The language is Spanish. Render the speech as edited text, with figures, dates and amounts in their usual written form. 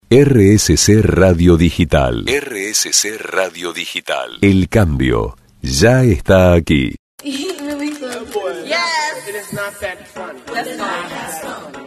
RSC Radio Digital. RSC Radio Digital. El cambio ya está aquí. Yes. It is not that funny. That's not.